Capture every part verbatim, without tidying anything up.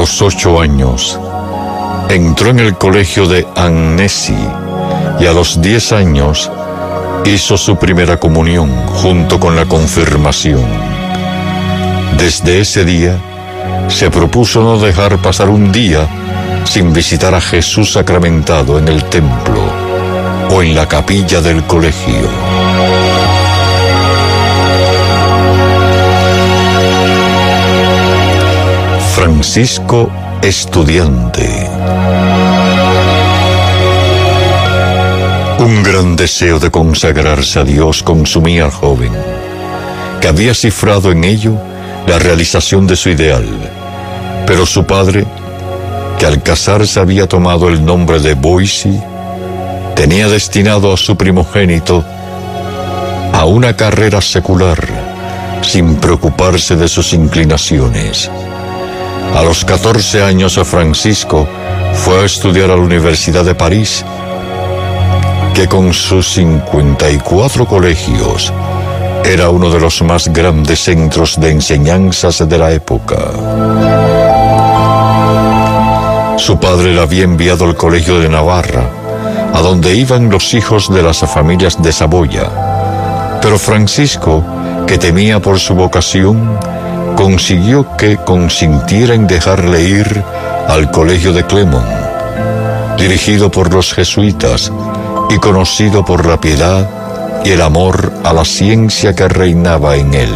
los ocho años, entró en el colegio de Annecy y a los diez años hizo su primera comunión junto con la confirmación. Desde ese día se propuso no dejar pasar un día sin visitar a Jesús sacramentado en el templo o en la capilla del colegio. Francisco estudiante. Un gran deseo de consagrarse a Dios consumía al joven, que había cifrado en ello la realización de su ideal, pero su padre, que al casarse había tomado el nombre de Boissy, tenía destinado a su primogénito a una carrera secular, sin preocuparse de sus inclinaciones. A los catorce años, Francisco fue a estudiar a la Universidad de París, que con sus cincuenta y cuatro colegios era uno de los más grandes centros de enseñanzas de la época. Su padre le había enviado al colegio de Navarra, a donde iban los hijos de las familias de Saboya, pero Francisco, que temía por su vocación, consiguió que consintiera en dejarle ir al colegio de Clermont, dirigido por los jesuitas y conocido por la piedad y el amor a la ciencia que reinaba en él.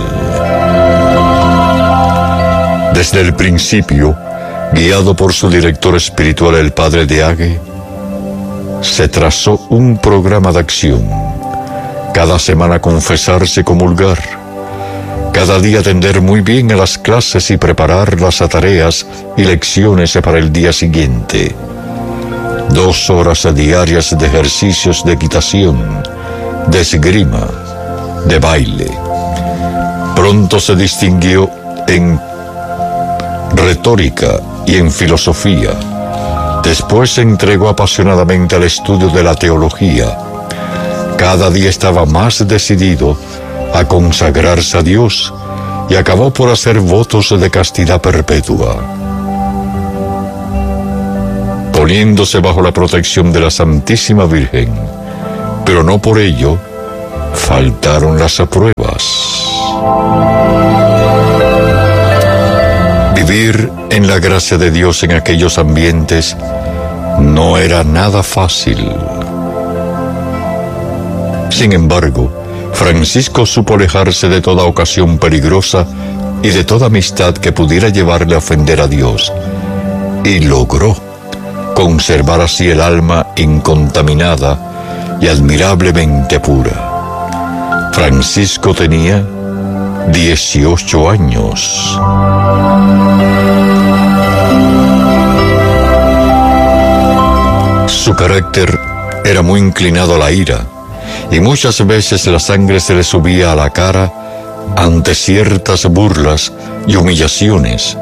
Desde el principio, guiado por su director espiritual, el padre de Hague, se trazó un programa de acción. Cada semana confesarse y comulgar, cada día atender muy bien a las clases y preparar las tareas y lecciones para el día siguiente. Dos horas diarias de ejercicios de equitación, de esgrima, de baile. Pronto se distinguió en retórica y en filosofía. Después se entregó apasionadamente al estudio de la teología. Cada día estaba más decidido a consagrarse a Dios y acabó por hacer votos de castidad perpetua. Poniéndose bajo la protección de la Santísima Virgen, pero no por ello faltaron las pruebas. Vivir en la gracia de Dios en aquellos ambientes no era nada fácil. Sin embargo, Francisco supo alejarse de toda ocasión peligrosa y de toda amistad que pudiera llevarle a ofender a Dios, y logró conservar así el alma incontaminada y admirablemente pura. Francisco tenía dieciocho años. Su carácter era muy inclinado a la ira, y muchas veces la sangre se le subía a la cara ante ciertas burlas y humillaciones,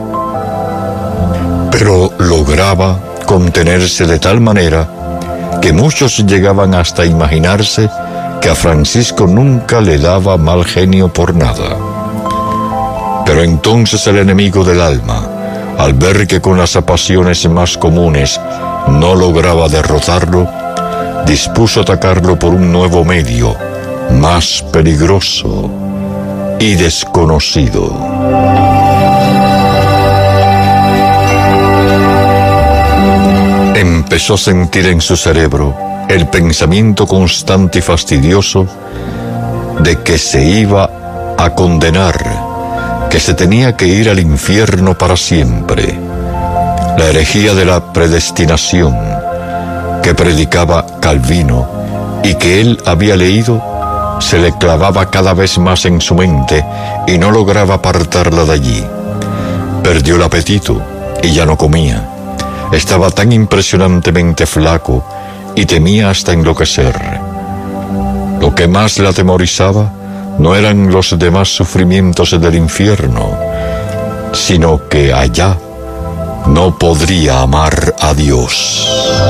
pero lograba contenerse de tal manera que muchos llegaban hasta imaginarse que a Francisco nunca le daba mal genio por nada. Pero entonces el enemigo del alma, al ver que con las pasiones más comunes no lograba derrotarlo, dispuso atacarlo por un nuevo medio, más peligroso y desconocido. Empezó a sentir en su cerebro el pensamiento constante y fastidioso de que se iba a condenar, que se tenía que ir al infierno para siempre. La herejía de la predestinación que predicaba Calvino y que él había leído se le clavaba cada vez más en su mente y no lograba apartarla de allí. Perdió el apetito y ya no comía. Estaba tan impresionantemente flaco y temía hasta enloquecer. Lo que más le atemorizaba no eran los demás sufrimientos del infierno, sino que allá no podría amar a Dios.